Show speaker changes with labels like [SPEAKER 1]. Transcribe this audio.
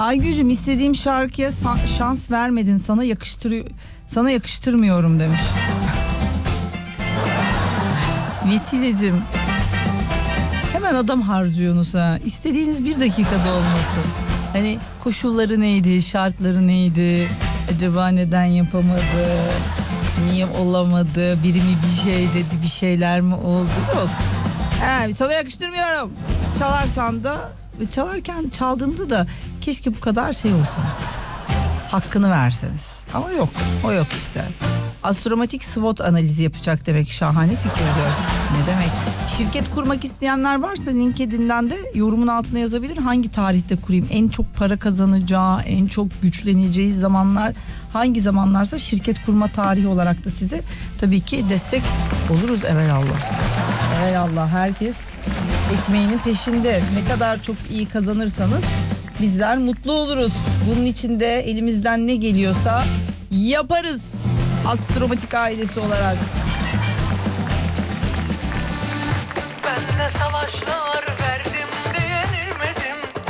[SPEAKER 1] Aygücüm, istediğim şarkıya şans vermedin, sana yakıştırmıyorum demiş. Vesilecim, hemen adam harcıyorsunuz ha. İstediğiniz 1 dakikada olmasın. Hani koşulları neydi, şartları neydi, acaba neden yapamadı, niye olamadı, biri mi bir şey dedi, bir şeyler mi oldu, yok. Sana yakıştırmıyorum. Çalarsan da, çalarken çaldığımda da keşke bu kadar şey olsanız, hakkını verseniz. Ama yok, o yok işte. Astromatik SWOT analizi yapacak demek, şahane fikir diyor. Ne demek? Şirket kurmak isteyenler varsa LinkedIn'den de yorumun altına yazabilir. Hangi tarihte kurayım? En çok para kazanacağı, en çok güçleneceği zamanlar hangi zamanlarsa şirket kurma tarihi olarak da size tabii ki destek oluruz evelallah. Evelallah, herkes ekmeğinin peşinde. Ne kadar çok iyi kazanırsanız bizler mutlu oluruz. Bunun için de elimizden ne geliyorsa yaparız. Astromatik ailesi olarak.